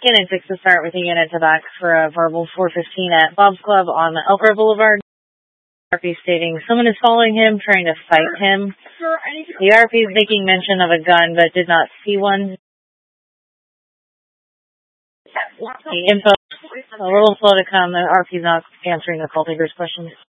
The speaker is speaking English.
Cannon 6 to start with a unit to back for a verbal 415 at Bob's Club on Elkhart Boulevard. RP stating someone is following him, trying to fight him. The RP is making mention of a gun, but did not see one. The info a little slow to come. The RP is not answering the call taker's questions.